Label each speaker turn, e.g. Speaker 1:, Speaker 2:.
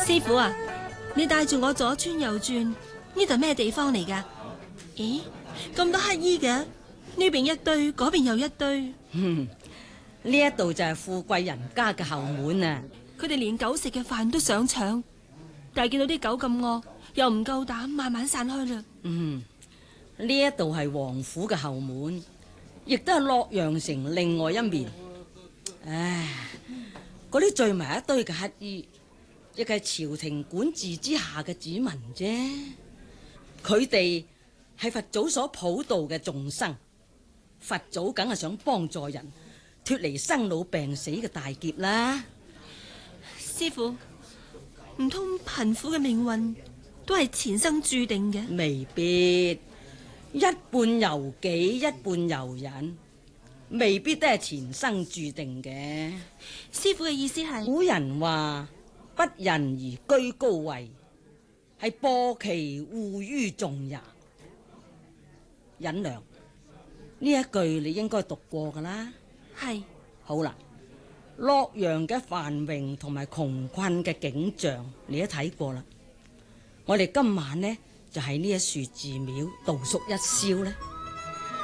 Speaker 1: 師傅啊，你帶住我左轉右轉，呢度咩地方嚟噶？咦，咁多乞衣嘅，呢邊一堆，嗰邊又一堆。
Speaker 2: 呢一度就係富貴人家嘅後門啊！
Speaker 1: 佢哋連狗食嘅飯都想搶，但係見到啲狗咁餓，又唔夠膽，慢慢散開啦。
Speaker 2: 呢一度係王府嘅後門，亦都係洛陽城另外一面。唉，嗰啲聚埋一堆嘅乞衣，亦係朝廷管治之下嘅子民啫。佢哋係佛祖所普渡嘅眾生，佛祖梗係想幫助人脫離生老病死嘅大劫啦。
Speaker 1: 師傅，唔通貧苦嘅命運都係前生注定嘅？
Speaker 2: 未必，一半由己，一半由人，未必都係前生注定嘅。
Speaker 1: 師傅嘅意思係？
Speaker 2: 古人話不仁而居高位，係播其護於眾也。忍娘，呢一句你應該讀過噶啦。
Speaker 1: 係。
Speaker 2: 好啦，洛陽嘅繁榮同埋窮困嘅景象你都睇過啦。我哋今晚呢就喺呢一樹寺廟度宿一宵呢。